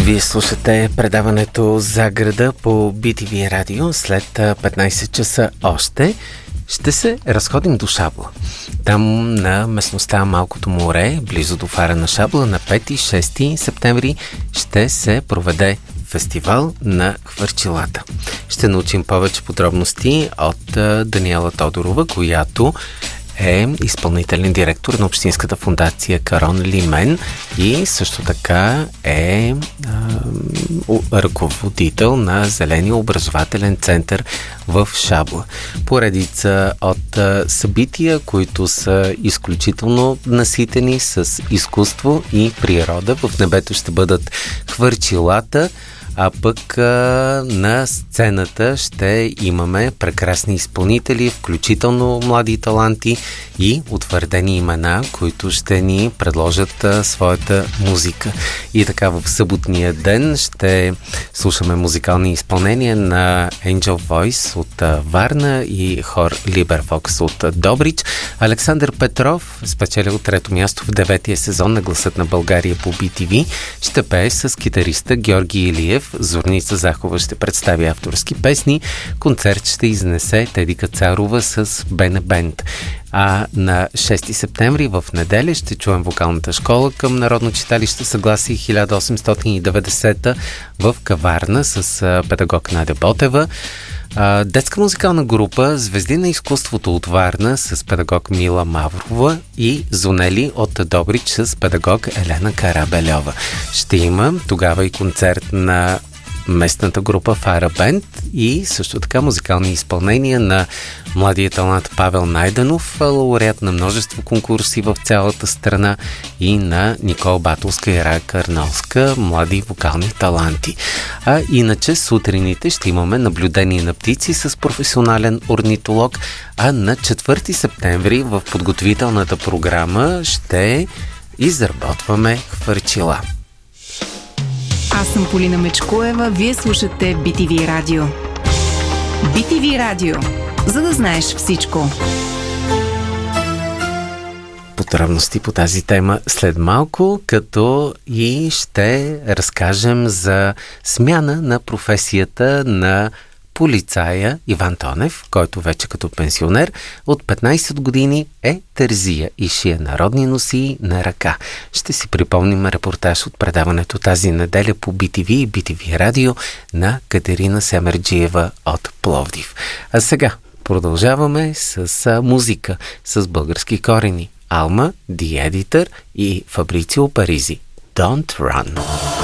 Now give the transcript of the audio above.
Вие слушате предаването за града по BTV радио. След 15 часа още ще се разходим до Шабла. Там на местността Малкото море, близо до фара на Шабла, на 5-6 септември ще се проведе фестивал на хвърчилата. Ще научим повече подробности от Даниела Тодорова, която е изпълнителен директор на Общинската фондация Карон Лимен и също така е ръководител на Зеления образователен център в Шабла. Поредица от събития, които са изключително наситени с изкуство и природа. В небето ще бъдат хвърчилата, а пък на сцената ще имаме прекрасни изпълнители, включително млади таланти и утвърдени имена, които ще ни предложат своята музика. И така в съботния ден ще слушаме музикални изпълнения на Angel Voice от Варна и хор Либерфокс от Добрич. Александър Петров, спечелил трето място в 9-тия сезон на Гласът на България по BTV, ще пее с китариста Георги Илиев. Зорница Захова ще представи авторски песни. Концерт ще изнесе Теди Кацарова с Бене Бенд. А на 6 септември в неделя ще чуем вокалната школа към Народно читалище Съгласие 1890 в Каварна с педагог Надя Ботева. Детска музикална група Звезди на изкуството от Варна с педагог Мила Маврова и Зонели от Добрич с педагог Елена Карабельова. Ще има тогава и концерт на местната група Фара Бенд и също така музикални изпълнения на младия талант Павел Найденов, лауреат на множество конкурси в цялата страна, и на Никол Батулска и Рая Карналска, млади вокални таланти. А иначе сутрините ще имаме наблюдение на птици с професионален орнитолог, а на 4 септември в подготвителната програма ще изработваме хвърчила. Аз съм Полина Мечкоева, вие слушате BTV радио. BTV радио, за да знаеш всичко. Подробности по тази тема след малко, като и ще разкажем за смяна на професията на полицая Иван Тонев, който вече като пенсионер от 15 години е терзия и шие народни носии на ръка. Ще си припомним репортаж от предаването тази неделя по BTV и BTV радио на Катерина Семерджиева от Пловдив. А сега продължаваме с музика с български корени. Алма, The Editor и Фабрицио Паризи. Don't Run.